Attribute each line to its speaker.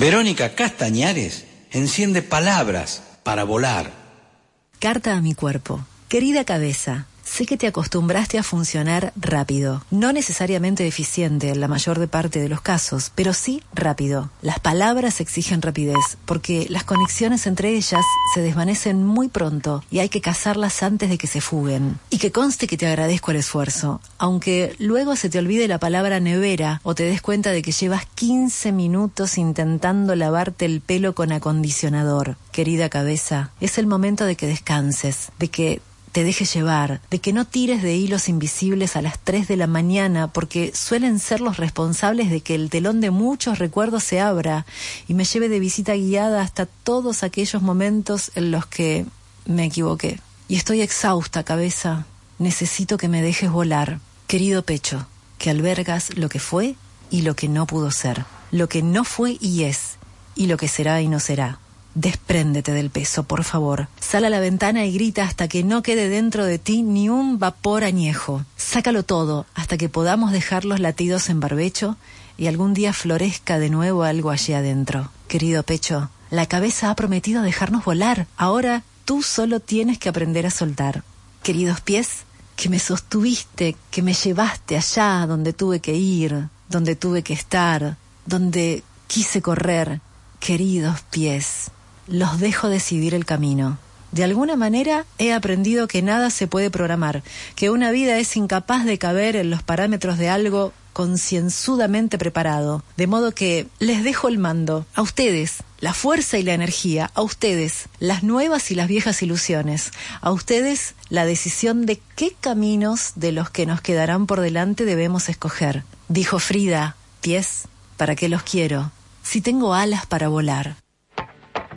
Speaker 1: Verónica Castañares enciende palabras para volar.
Speaker 2: Carta a mi cuerpo. Querida cabeza, sé que te acostumbraste a funcionar rápido, no necesariamente eficiente en la mayor parte de los casos, pero sí rápido. Las palabras exigen rapidez, porque las conexiones entre ellas se desvanecen muy pronto y hay que cazarlas antes de que se fuguen. Y que conste que te agradezco el esfuerzo, aunque luego se te olvide la palabra nevera o te des cuenta de que llevas 15 minutos intentando lavarte el pelo con acondicionador. Querida cabeza, es el momento de que descanses, de que te dejes llevar, de que no tires de hilos invisibles a las 3 de la mañana, porque suelen ser los responsables de que el telón de muchos recuerdos se abra y me lleve de visita guiada hasta todos aquellos momentos en los que me equivoqué. Y estoy exhausta, cabeza. Necesito que me dejes volar. Querido pecho, que albergas lo que fue y lo que no pudo ser, lo que no fue y es, y lo que será y no será. Despréndete del peso, por favor. Sal a la ventana y grita hasta que no quede dentro de ti ni un vapor añejo. Sácalo todo hasta que podamos dejar los latidos en barbecho y algún día florezca de nuevo algo allí adentro. Querido pecho, la cabeza ha prometido dejarnos volar. Ahora tú solo tienes que aprender a soltar. Queridos pies, que me sostuviste, que me llevaste allá donde tuve que ir, donde tuve que estar, donde quise correr. Queridos pies, los dejo decidir el camino. De alguna manera he aprendido que nada se puede programar, que una vida es incapaz de caber en los parámetros de algo concienzudamente preparado. De modo que les dejo el mando, a ustedes, la fuerza y la energía, a ustedes, las nuevas y las viejas ilusiones, a ustedes la decisión de qué caminos de los que nos quedarán por delante debemos escoger. Dijo Frida, pies, ¿para qué los quiero? Si tengo alas para volar.